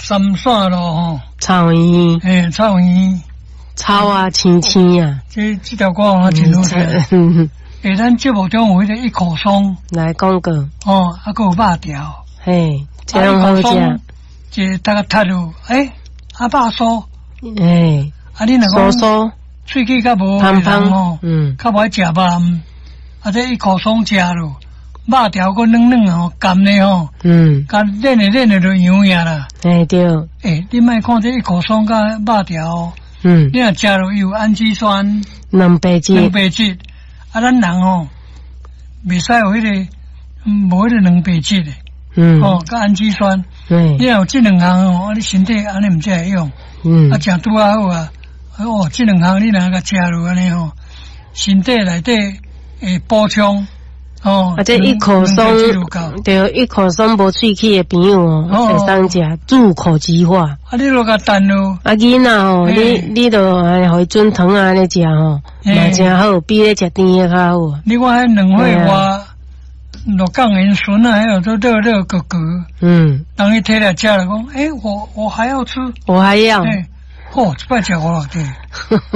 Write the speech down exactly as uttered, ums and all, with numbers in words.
三线路吼， 草原， 诶，草原， 草啊青青啊， 这这条歌我真好听。诶，咱节目中有迄个一口松， 来讲过， 哦，还佫有肉条， 嘿，这样好食。 这大家踢落，诶，啊肉酥， 诶， 啊你若讲酥酥， 喙齿较无香香吼， 嗯， 较无爱食肉，啊这一口松食咯，肉条佫嫩嫩吼，甘的吼， 嗯， 甘嫩的嫩的就油呀啦。 诶对， 诶，你莫看这一口松甲肉条， 嗯， 你若食落有氨基酸， 蛋白质， 蛋白质。啊，咱人哦，袂使有迄个，无迄个蛋白质的， 嗯， 哦，甲氨基酸， 对， 你若有这两项哦，你身体安尼毋才会用， 嗯， 啊，食拄啊好啊，哦，这两项你若甲食落安尼哦，身体内底会补充，哦， 啊，这一口松，对，一口松无喙齿的朋友哦，会当食入口即化。 啊，你落甲蛋咯， 啊，囡仔吼，你你著安尼互伊准糖啊安尼食吼。嘛真好，比咧食甜的较好。 你看迄两岁外，落降元笋啊，还有都热热格格。嗯。当伊摕来食了，讲，诶，我我还要吃。 我还要。 诶，哦，这摆食我了对。